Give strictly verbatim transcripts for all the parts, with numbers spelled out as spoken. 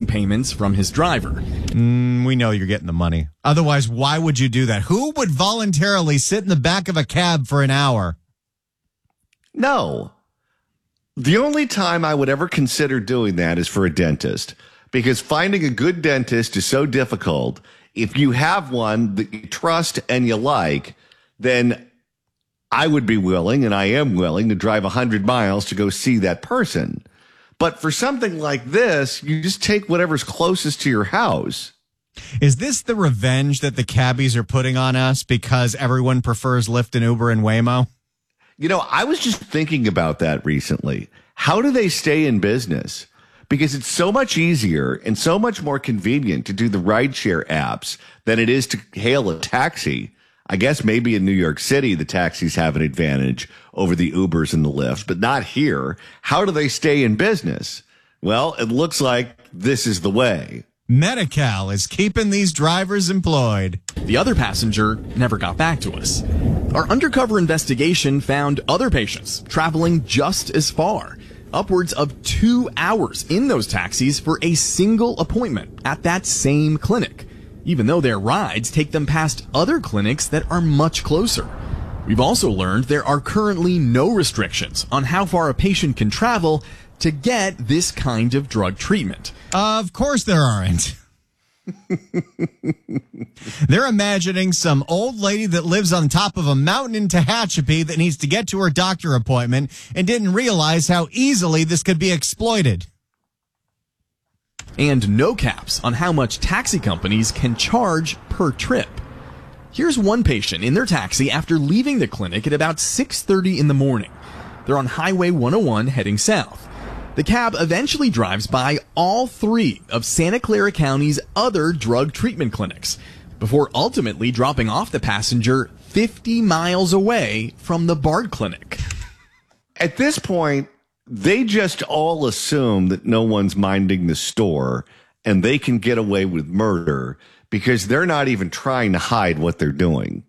payments from his driver. Mm, we know you're getting the money. Otherwise, why would you do that? Who would voluntarily sit in the back of a cab for an hour? No. The only time I would ever consider doing that is for a dentist, because finding a good dentist is so difficult. If you have one that you trust and you like, then I would be willing, and I am willing, to drive one hundred miles to go see that person. But for something like this, you just take whatever's closest to your house. Is this the revenge that the cabbies are putting on us because everyone prefers Lyft and Uber and Waymo? You know, I was just thinking about that recently. How do they stay in business? Because it's so much easier and so much more convenient to do the rideshare apps than it is to hail a taxi. I guess maybe in New York City, the taxis have an advantage over the Ubers and the Lyfts, but not here. How do they stay in business? Well, it looks like this is the way. Medi-Cal is keeping these drivers employed. The other passenger never got back to us. Our undercover investigation found other patients traveling just as far, upwards of two hours in those taxis for a single appointment at that same clinic, even though their rides take them past other clinics that are much closer. We've also learned there are currently no restrictions on how far a patient can travel to get this kind of drug treatment. Of course there aren't. They're imagining some old lady that lives on top of a mountain in Tehachapi that needs to get to her doctor appointment and didn't realize how easily this could be exploited. And no caps on how much taxi companies can charge per trip. Here's one patient in their taxi after leaving the clinic at about six thirty in the morning. They're on Highway one oh one heading south. The cab eventually drives by all three of Santa Clara County's other drug treatment clinics before ultimately dropping off the passenger fifty miles away from the BARD clinic. At this point, they just all assume that no one's minding the store and they can get away with murder because they're not even trying to hide what they're doing.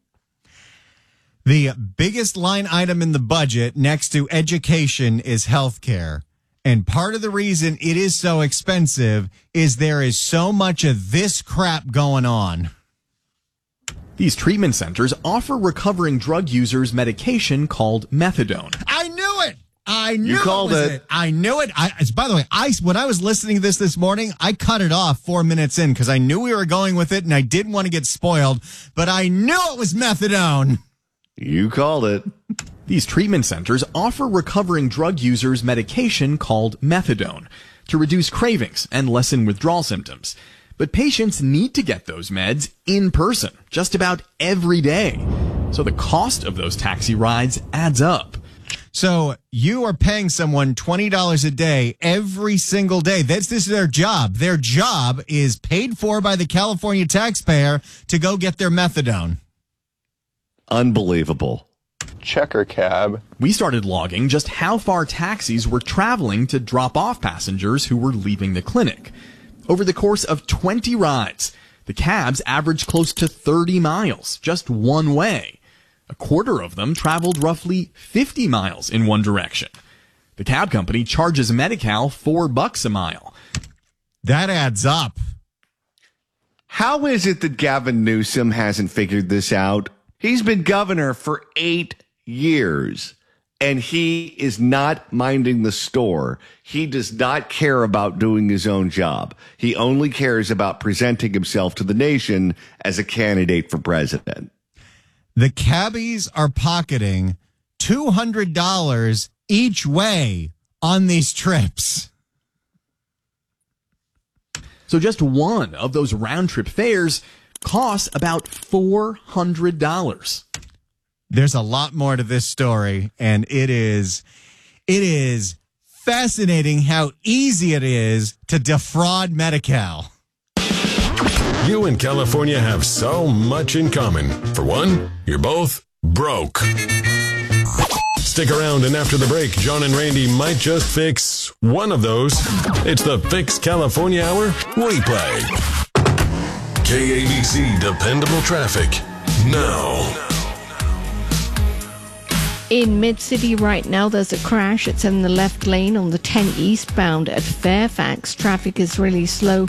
The biggest line item in the budget next to education is healthcare. And part of the reason it is so expensive is there is so much of this crap going on. These treatment centers offer recovering drug users medication called methadone. I knew it. I knew you called it, was it. it. I knew it. I, by the way, I when I was listening to this this morning, I cut it off four minutes in because I knew we were going with it and I didn't want to get spoiled. But I knew it was methadone. You called it. These treatment centers offer recovering drug users medication called methadone to reduce cravings and lessen withdrawal symptoms. But patients need to get those meds in person just about every day. So the cost of those taxi rides adds up. So you are paying someone twenty dollars a day every single day. That's this is their job. Their job is paid for by the California taxpayer to go get their methadone. Unbelievable. Checker cab. We started logging just how far taxis were traveling to drop off passengers who were leaving the clinic. Over the course of twenty rides, the cabs averaged close to thirty miles just one way. A quarter of them traveled roughly fifty miles in one direction. The cab company charges Medi-Cal four bucks a mile. That adds up. How is it that Gavin Newsom hasn't figured this out? He's been governor for eight years, and he is not minding the store. He does not care about doing his own job. He only cares about presenting himself to the nation as a candidate for president. The cabbies are pocketing two hundred dollars each way on these trips. So just one of those round-trip fares costs about four hundred dollars. There's a lot more to this story, and it is, it is fascinating how easy it is to defraud Medi-Cal. You and California have so much in common. For one, you're both broke. Stick around, and after the break, John and Randy might just fix one of those. It's the Fix California Hour replay. K A B C Dependable Traffic now. In Mid-City right now, there's a crash. It's in the left lane on the ten eastbound at Fairfax. Traffic is really slow